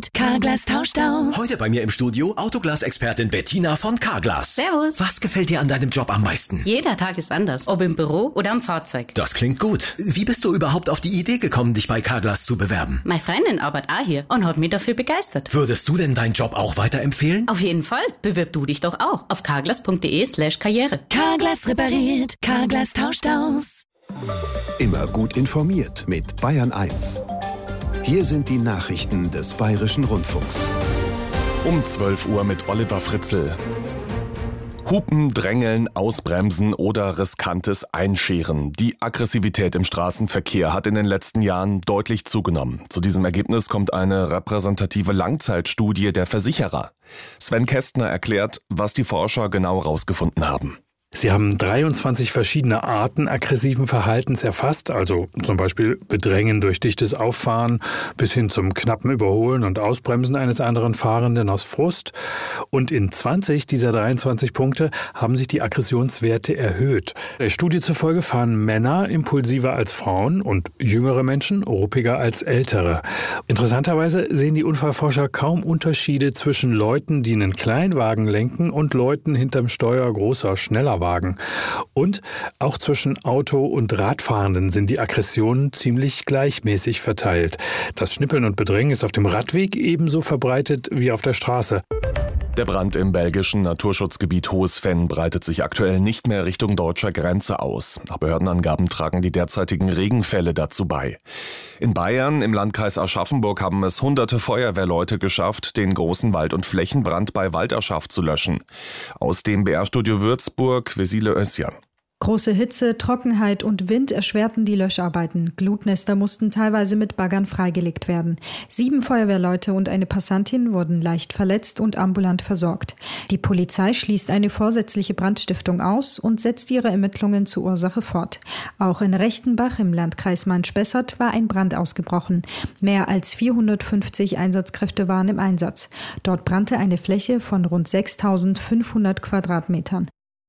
repariert, Carglass tauscht aus. Heute bei mir im Studio Autoglas-Expertin Bettina von Carglass. Servus. Was gefällt dir an deinem Job am meisten? Jeder Tag ist anders, ob im Büro oder am Fahrzeug. Das klingt gut. Wie bist du überhaupt auf die Idee gekommen, dich bei Carglass zu bewerben? Meine Freundin arbeitet auch hier und hat mich dafür begeistert. Würdest du denn deinen Job auch weiterempfehlen? Auf jeden Fall. Bewirb du dich doch auch auf carglass.de/karriere. Carglass repariert, Carglass tauscht aus. Immer gut informiert mit Bayern 1. Hier sind die Nachrichten des Bayerischen Rundfunks. Um 12 Uhr mit Oliver Fritzl. Hupen, Drängeln, Ausbremsen oder riskantes Einscheren. Die Aggressivität im Straßenverkehr hat in den letzten Jahren deutlich zugenommen. Zu diesem Ergebnis kommt eine repräsentative Langzeitstudie der Versicherer. Sven Kästner erklärt, was die Forscher genau herausgefunden haben. Sie haben 23 verschiedene Arten aggressiven Verhaltens erfasst, also zum Beispiel Bedrängen durch dichtes Auffahren bis hin zum knappen Überholen und Ausbremsen eines anderen Fahrenden aus Frust. Und in 20 dieser 23 Punkte haben sich die Aggressionswerte erhöht. Der Studie zufolge fahren Männer impulsiver als Frauen und jüngere Menschen ruppiger als ältere. Interessanterweise sehen die Unfallforscher kaum Unterschiede zwischen Leuten, die einen Kleinwagen lenken, und Leuten hinterm Steuer großer, schneller Wagen. Und auch zwischen Auto- und Radfahrenden sind die Aggressionen ziemlich gleichmäßig verteilt. Das Schnippeln und Bedrängen ist auf dem Radweg ebenso verbreitet wie auf der Straße. Der Brand im belgischen Naturschutzgebiet Hohes Venn breitet sich aktuell nicht mehr Richtung deutscher Grenze aus. Nach Behördenangaben tragen die derzeitigen Regenfälle dazu bei. In Bayern, im Landkreis Aschaffenburg, haben es hunderte Feuerwehrleute geschafft, den großen Wald- und Flächenbrand bei Walderschaft zu löschen. Aus dem BR-Studio Würzburg, Vesile Özcan. Große Hitze, Trockenheit und Wind erschwerten die Löscharbeiten. Glutnester mussten teilweise mit Baggern freigelegt werden. 7 Feuerwehrleute und eine Passantin wurden leicht verletzt und ambulant versorgt. Die Polizei schließt eine vorsätzliche Brandstiftung aus und setzt ihre Ermittlungen zur Ursache fort. Auch in Rechtenbach im Landkreis Main-Spessart war ein Brand ausgebrochen. Mehr als 450 Einsatzkräfte waren im Einsatz. Dort brannte eine Fläche von rund 6.500 Quadratmetern.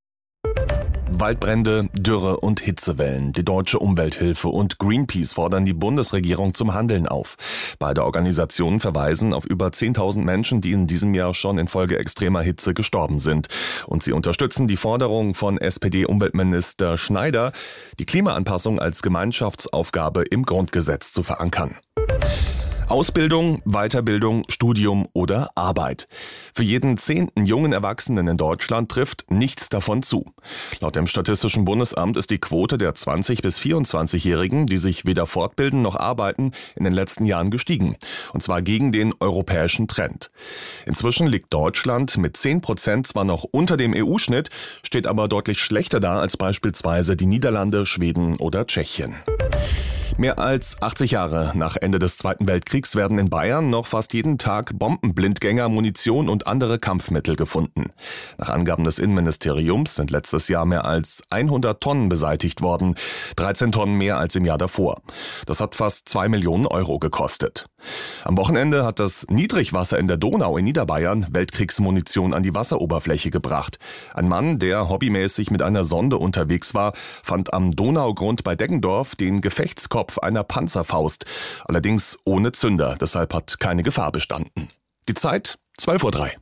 Waldbrände, Dürre und Hitzewellen. Die Deutsche Umwelthilfe und Greenpeace fordern die Bundesregierung zum Handeln auf. Beide Organisationen verweisen auf über 10.000 Menschen, die in diesem Jahr schon infolge extremer Hitze gestorben sind. Und sie unterstützen die Forderung von SPD-Umweltminister Schneider, die Klimaanpassung als Gemeinschaftsaufgabe im Grundgesetz zu verankern. Ausbildung, Weiterbildung, Studium oder Arbeit. Für jeden 10. jungen Erwachsenen in Deutschland trifft nichts davon zu. Laut dem Statistischen Bundesamt ist die Quote der 20- bis 24-Jährigen, die sich weder fortbilden noch arbeiten, in den letzten Jahren gestiegen. Und zwar gegen den europäischen Trend. Inzwischen liegt Deutschland mit 10% zwar noch unter dem EU-Schnitt, steht aber deutlich schlechter da als beispielsweise die Niederlande, Schweden oder Tschechien. Mehr als 80 Jahre nach Ende des Zweiten Weltkriegs werden in Bayern noch fast jeden Tag Bombenblindgänger, Munition und andere Kampfmittel gefunden. Nach Angaben des Innenministeriums sind letztes Jahr mehr als 100 Tonnen beseitigt worden, 13 Tonnen mehr als im Jahr davor. Das hat fast 2 Millionen Euro gekostet. Am Wochenende hat das Niedrigwasser in der Donau in Niederbayern Weltkriegsmunition an die Wasseroberfläche gebracht. Ein Mann, der hobbymäßig mit einer Sonde unterwegs war, fand am Donaugrund bei Deggendorf den Gefechtskopf einer Panzerfaust, allerdings ohne Zünder, deshalb hat keine Gefahr bestanden. Die Zeit 12:03 Uhr.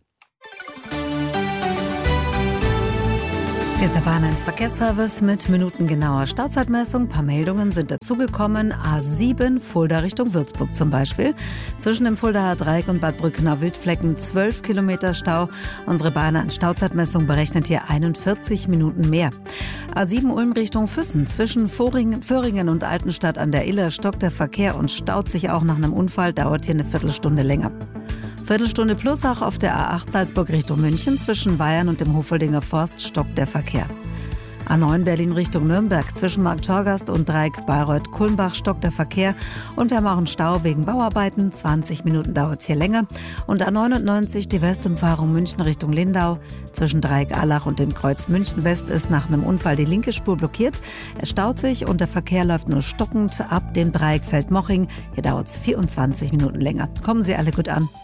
Hier ist der Bayern 1 Verkehrsservice mit minutengenauer Startzeitmessung. Ein paar Meldungen sind dazugekommen. A7 Fulda Richtung Würzburg zum Beispiel. Zwischen dem Fuldaer Dreieck und Bad Brückener Wildflecken 12 Kilometer Stau. Unsere Bayern 1 Startzeitmessung berechnet hier 41 Minuten mehr. A7 Ulm Richtung Füssen. Zwischen Föhringen und Altenstadt an der Iller stockt der Verkehr und staut sich auch nach einem Unfall. Dauert hier eine Viertelstunde länger. Viertelstunde plus auch auf der A8 Salzburg Richtung München. Zwischen Weyern und dem Hofeldinger Forst stockt der Verkehr. A9 Berlin Richtung Nürnberg. Zwischen Markt-Torgast und Dreieck Bayreuth-Kulmbach stockt der Verkehr. Und wir haben auch einen Stau wegen Bauarbeiten. 20 Minuten dauert es hier länger. Und A99 die Westumfahrung München Richtung Lindau. Zwischen Dreieck Allach und dem Kreuz München West ist nach einem Unfall die linke Spur blockiert. Es staut sich und der Verkehr läuft nur stockend ab dem Dreieck Feldmoching. Hier dauert es 24 Minuten länger. Kommen Sie alle gut an.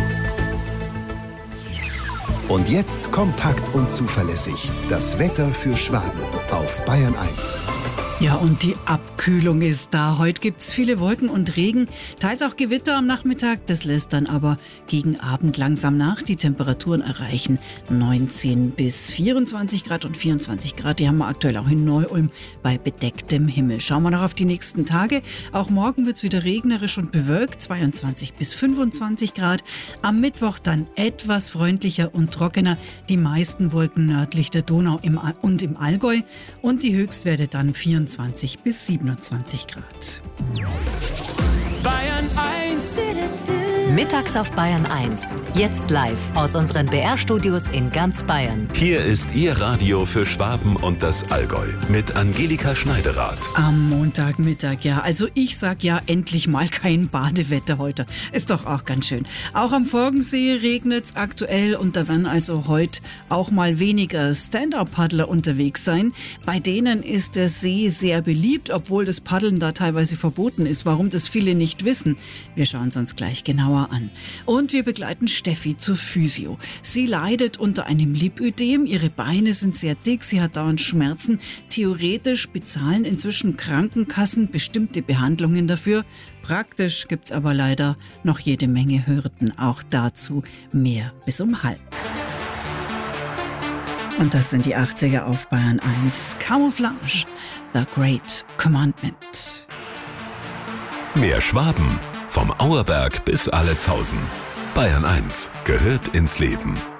Und jetzt kompakt und zuverlässig das Wetter für Schwaben auf Bayern 1. Ja, und die Abkühlung ist da. Heute gibt's viele Wolken und Regen, teils auch Gewitter am Nachmittag. Das lässt dann aber gegen Abend langsam nach. Die Temperaturen erreichen 19 bis 24 Grad und 24 Grad. Die haben wir aktuell auch in Neu-Ulm bei bedecktem Himmel. Schauen wir noch auf die nächsten Tage. Auch morgen wird's wieder regnerisch und bewölkt, 22 bis 25 Grad. Am Mittwoch dann etwas freundlicher und trockener. Die meisten Wolken nördlich der Donau und im Allgäu. Und die Höchstwerte dann 24 bis 27 Grad. Bayern 1. Mittags auf Bayern 1. Jetzt live aus unseren BR-Studios in ganz Bayern. Hier ist Ihr Radio für Schwaben und das Allgäu mit Angelika Schneiderath. Am Montagmittag, ja. Also ich sag ja endlich mal kein Badewetter heute. Ist doch auch ganz schön. Auch am Forgensee regnet's aktuell und da werden also heute auch mal weniger Stand-Up-Paddler unterwegs sein. Bei denen ist der See sehr beliebt, obwohl das Paddeln da teilweise verboten ist. Warum das viele nicht wissen, wir schauen es uns gleich genauer an. Und wir begleiten Steffi zur Physio. Sie leidet unter einem Lipödem, ihre Beine sind sehr dick, sie hat dauernd Schmerzen. Theoretisch bezahlen inzwischen Krankenkassen bestimmte Behandlungen dafür. Praktisch gibt's aber leider noch jede Menge Hürden. Auch dazu mehr bis um 12:30. Und das sind die 80er auf Bayern 1. Camouflage, The Great Commandment. Mehr Schwaben, vom Auerberg bis Allezhausen. Bayern 1 gehört ins Leben.